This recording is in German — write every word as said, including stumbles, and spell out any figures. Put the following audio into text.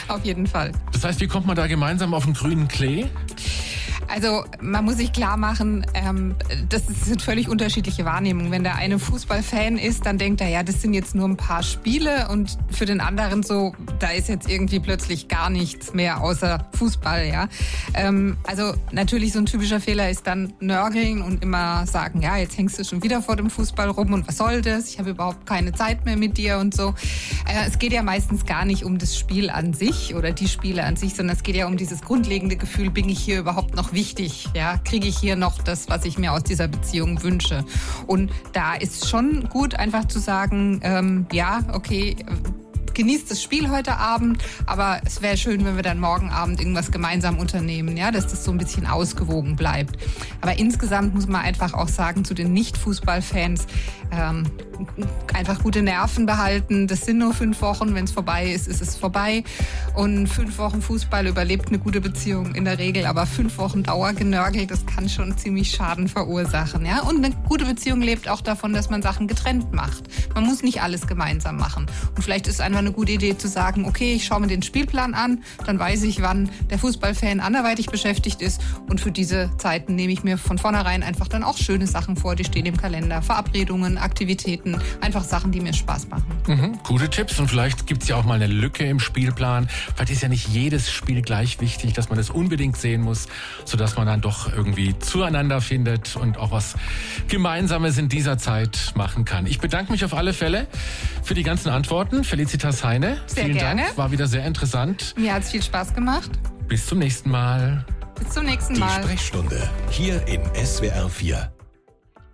Auf jeden Fall. Das heißt, wie kommt man da gemeinsam auf den grünen Klee? Also man muss sich klar machen, ähm, das sind völlig unterschiedliche Wahrnehmungen. Wenn der eine Fußballfan ist, dann denkt er, ja, das sind jetzt nur ein paar Spiele und für den anderen so, da ist jetzt irgendwie plötzlich gar nichts mehr außer Fußball, ja. Ähm, also natürlich so ein typischer Fehler ist dann nörgeln und immer sagen, ja, jetzt hängst du schon wieder vor dem Fußball rum und was soll das? Ich habe überhaupt keine Zeit mehr mit dir und so. Äh, es geht ja meistens gar nicht um das Spiel an sich oder die Spiele an sich, sondern es geht ja um dieses grundlegende Gefühl, bin ich hier überhaupt noch wichtig, ja, kriege ich hier noch das, was ich mir aus dieser Beziehung wünsche. Und da ist schon gut, einfach zu sagen, ähm, ja, okay, genießt das Spiel heute Abend, aber es wäre schön, wenn wir dann morgen Abend irgendwas gemeinsam unternehmen, ja, dass das so ein bisschen ausgewogen bleibt. Aber insgesamt muss man einfach auch sagen, zu den Nicht-Fußballfans, ähm, einfach gute Nerven behalten. Das sind nur fünf Wochen, wenn es vorbei ist, ist es vorbei. Und fünf Wochen Fußball überlebt eine gute Beziehung in der Regel, aber fünf Wochen Dauergenörgel, das kann schon ziemlich Schaden verursachen, ja. Und eine gute Beziehung lebt auch davon, dass man Sachen getrennt macht. Man muss nicht alles gemeinsam machen. Und vielleicht ist einfach eine gute Idee zu sagen, okay, ich schaue mir den Spielplan an, dann weiß ich, wann der Fußballfan anderweitig beschäftigt ist und für diese Zeiten nehme ich mir von vornherein einfach dann auch schöne Sachen vor, die stehen im Kalender, Verabredungen, Aktivitäten, einfach Sachen, die mir Spaß machen. Mhm, gute Tipps und vielleicht gibt es ja auch mal eine Lücke im Spielplan. Vielleicht ist ja nicht jedes Spiel gleich wichtig, dass man das unbedingt sehen muss, sodass man dann doch irgendwie zueinander findet und auch was Gemeinsames in dieser Zeit machen kann. Ich bedanke mich auf alle Fälle für die ganzen Antworten. Felicitas Heine, sehr vielen gerne. Dank, war wieder sehr interessant. Mir hat es viel Spaß gemacht. Bis zum nächsten Mal. Bis zum nächsten Mal. Die Sprechstunde hier in S W R vier.